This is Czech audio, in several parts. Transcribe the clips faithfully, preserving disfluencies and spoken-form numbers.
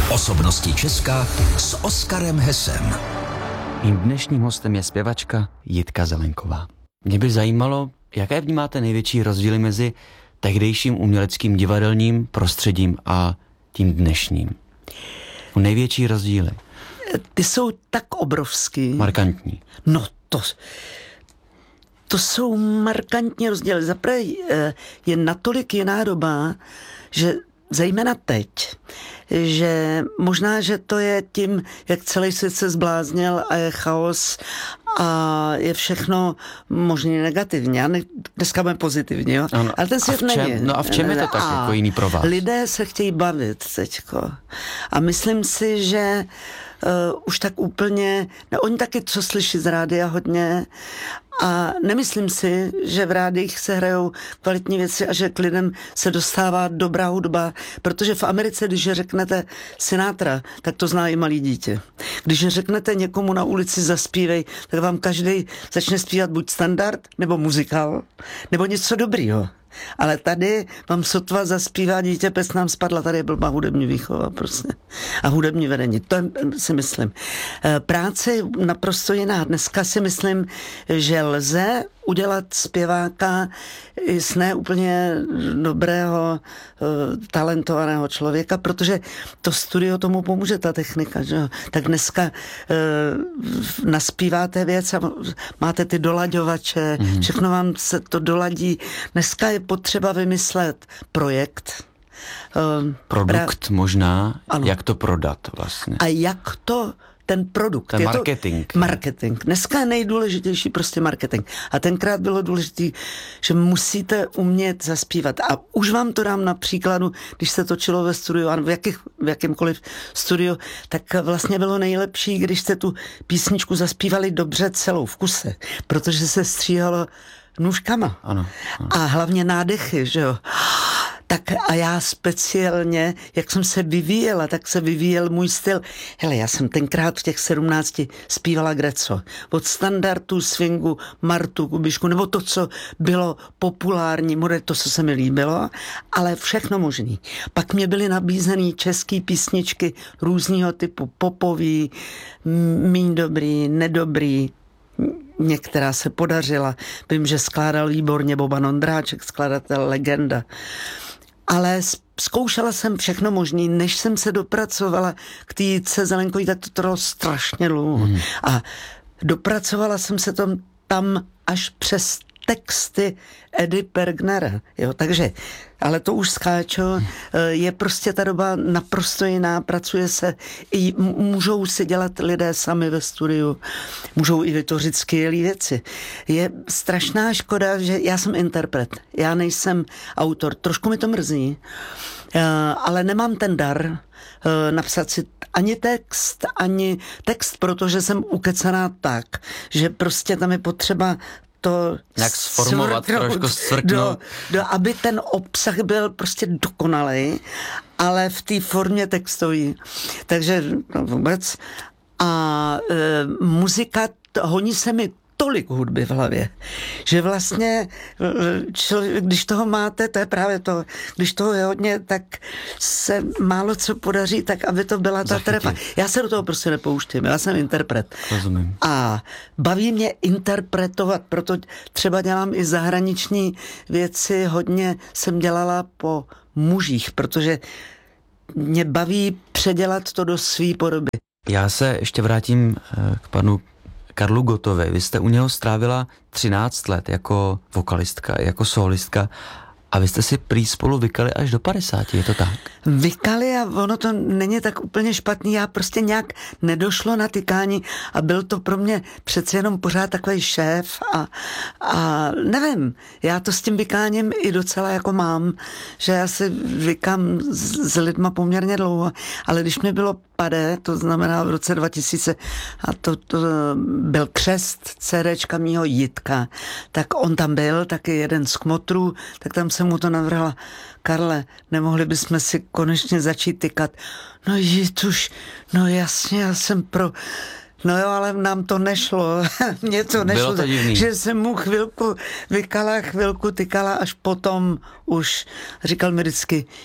Osobnosti Česka s Oskarem Hesem. Mým dnešním hostem je zpěvačka Jitka Zelenková. Mě by zajímalo, jaké vnímáte největší rozdíly mezi tehdejším uměleckým divadelním prostředím a tím dnešním. Největší rozdíly. Ty jsou tak obrovský. Markantní. No to... To jsou markantní rozdíly. Zaprvé je natolik jiná doba, že zejména teď, že možná, že to je tím, jak celý svět se zbláznil a je chaos a je všechno možný negativně. A ne, dneska bude pozitivně, jo? Ano. Ale ten svět a v čem, není. No a v čem je to tak a jako jiný pro vás? Lidé se chtějí bavit teďko. A myslím si, že Uh, už tak úplně, no oni taky co slyší z rádia hodně a nemyslím si, že v rádiích se hrajou kvalitní věci a že k lidem se dostává dobrá hudba, protože v Americe, když řeknete Sinatra, tak to zná i malý dítě. Když řeknete někomu na ulici zaspívej, tak vám každý začne zpívat buď standard, nebo muzikál, nebo něco dobrýho. Ale tady vám sotva zaspívá dítě, pes nám spadla, tady je blbá hudební výchova prostě. A hudební vedení, to si myslím. Práce je naprosto jiná. Dneska si myslím, že lze udělat zpěváka z ne úplně dobrého, talentovaného člověka, protože to studio tomu pomůže, ta technika. Že? Tak dneska e, naspíváte věc a máte ty dolaďovače, mm-hmm. všechno vám se to doladí. Dneska je potřeba vymyslet projekt. E, Produkt pra... možná, ano. Jak to prodat vlastně. A jak to ten produkt. Ten je marketing. To marketing. Dneska je nejdůležitější prostě marketing. A tenkrát bylo důležité, že musíte umět zaspívat. A už vám to dám na příkladu, když se točilo ve studiu, a v, jakých, v jakýmkoliv studiu, tak vlastně bylo nejlepší, když jste tu písničku zaspívali dobře celou v kuse, protože se stříhalo nůžkama. Ano, ano. A hlavně nádechy, že jo. Tak a já speciálně, jak jsem se vyvíjela, tak se vyvíjel můj styl. Hele, já jsem tenkrát v těch sedmnácti zpívala greco. Od standardu, swingu, Martu, Kubišku, nebo to, co bylo populární, to, co se mi líbilo, ale všechno možný. Pak mě byly nabízený český písničky různého typu, popový, míň dobrý, nedobrý, některá se podařila. Vím, že skládal výborně Boban Ondráček, skladatel, legenda. Ale zkoušela jsem všechno možný, než jsem se dopracovala k té Jitce Zelenkové, tak to trvalo strašně dlouho. Hmm. A dopracovala jsem se tom tam až přes texty Edy Pergnera. Jo, takže, ale to už skáču, je prostě ta doba naprosto jiná, pracuje se, i můžou si dělat lidé sami ve studiu, můžou i vytvořit skvělé věci. Je strašná škoda, že já jsem interpret, já nejsem autor, trošku mi to mrzí, ale nemám ten dar napsat si ani text, ani text, protože jsem ukecená tak, že prostě tam je potřeba to jak sformovat, trošku svrknout. Do, do, aby ten obsah byl prostě dokonalý, ale v té formě textové. Takže no, vůbec. A e, muzika, t, honí se mi tolik hudby v hlavě, že vlastně, člověk, když toho máte, to je právě to, když toho je hodně, tak se málo co podaří, tak aby to byla ta trefa. Já se do toho prostě nepouštím, já jsem interpret. Rozumím. A baví mě interpretovat, proto třeba dělám i zahraniční věci, hodně jsem dělala po mužích, protože mě baví předělat to do své podoby. Já se ještě vrátím k panu Karlu Gottovi. Vy jste u něho strávila třináct let jako vokalistka, jako solistka a vy jste si prý spolu vykali až do padesáti, je to tak? Vykali a ono to není tak úplně špatný, já prostě nějak nedošlo na tykání a byl to pro mě přece jenom pořád takový šéf a, a nevím, já to s tím vykáním i docela jako mám, že já si vykám s, s lidma poměrně dlouho, ale když mi bylo padé, to znamená v roce dva tisíce a to, to byl křest dcerečka mýho Jitka, tak on tam byl, taky jeden z kmotrů, tak tam jsem mu to navrhla. Karle, nemohli bychom si konečně začít tykat. No Jituš, no jasně, já jsem pro... No jo, ale nám to nešlo. Mně to nešlo, to že jsem mu chvilku vykala, chvilku tykala, až potom už říkal mi vždycky, Jit,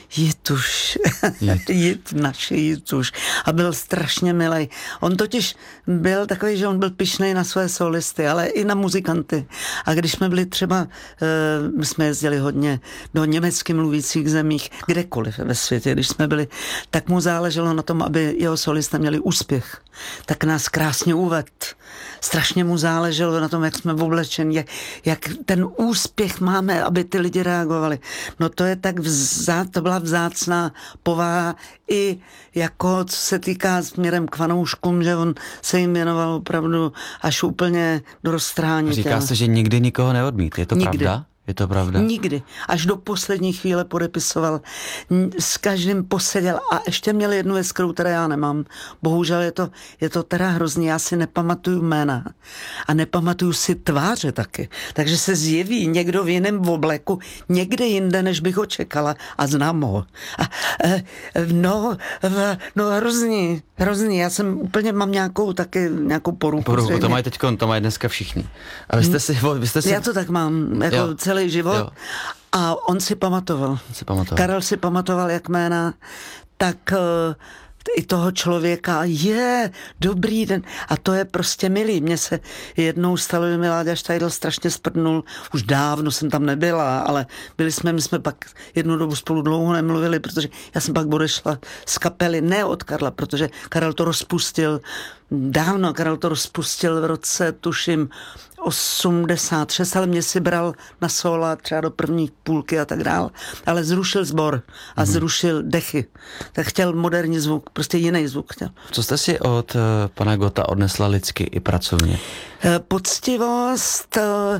Jituš, Jit, naši Jituš. A byl strašně milej. On totiž byl takový, že on byl pyšnej na své solisty, ale i na muzikanty. A když jsme byli třeba, my jsme jezdili hodně do německy mluvících zemích, kdekoliv ve světě, když jsme byli, tak mu záleželo na tom, aby jeho solisté měli úspěch. Tak nás krásně uvedl. Strašně mu záleželo na tom, jak jsme oblečeni, jak, jak ten úspěch máme, aby ty lidi reagovali. No to je tak vzát, to byla vzácná povaha i jako, co se týká směrem k fanouškům, že on se jim věnoval opravdu až úplně do roztrhání. Říká těla. se, že nikdy nikoho neodmít. Je to Nikdy. pravda? Je to pravda? Nikdy. Až do poslední chvíle podepisoval. S každým poseděl a ještě měl jednu věc, kterou teda já nemám. Bohužel je to, je to teda hrozný. Já si nepamatuju jména a nepamatuju si tváře taky. Takže se zjeví někdo v jiném obleku někde jinde, než bych ho čekala a znám ho. A, no, no hrozný, hrozný. Já jsem úplně, mám nějakou taky, nějakou poruchu. Poruchu, to mají teďko, to mají dneska všichni. A vy jste si... Vy jste si... Já to tak mám, jako jo. celý život. Jo. A on si pamatoval. si pamatoval. Karel si pamatoval jak jména, tak uh, i toho člověka, je, dobrý den. A to je prostě milý. Mně se jednou stalo, že mi Láďa Štajdl strašně sprdnul. Už dávno jsem tam nebyla, ale byli jsme, my jsme pak jednu dobu spolu dlouho nemluvili, protože já jsem pak odešla z kapely, ne od Karla, protože Karel to rozpustil dávno, Karel to rozpustil v roce, tuším, osmdesát šest, ale mě si bral na sola třeba do první půlky a tak dál, ale zrušil sbor a mm. zrušil dechy. Tak chtěl moderní zvuk, prostě jiný zvuk chtěl. Co jste si od uh, pana Gotta odnesla lidsky i pracovně? Poctivost,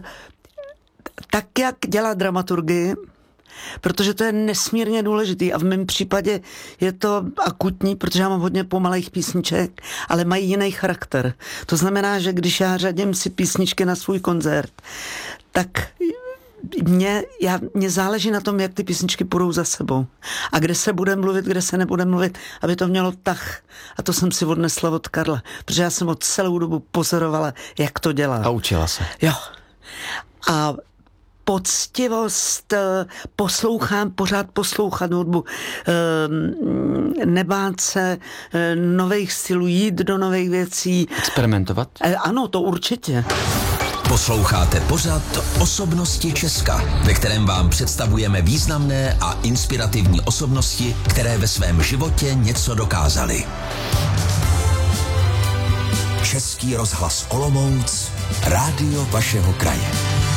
tak jak dělá dramaturgii, protože to je nesmírně důležitý a v mém případě je to akutní, protože já mám hodně pomalejch písniček, ale mají jiný charakter. To znamená, že když já řadím si písničky na svůj koncert, tak mě, já, mě záleží na tom, jak ty písničky půjdou za sebou. A kde se bude mluvit, kde se nebude mluvit, aby to mělo tah. A to jsem si odnesla od Karla, protože já jsem ho celou dobu pozorovala, jak to dělá. A učila se. Jo. A poctivost, poslouchám, pořád poslouchat hudbu, nebát se nových stylů, jít do nových věcí. Experimentovat? Ano, to určitě. Posloucháte pořad Osobnosti Česka, ve kterém vám představujeme významné a inspirativní osobnosti, které ve svém životě něco dokázaly. Český rozhlas Olomouc, rádio vašeho kraje.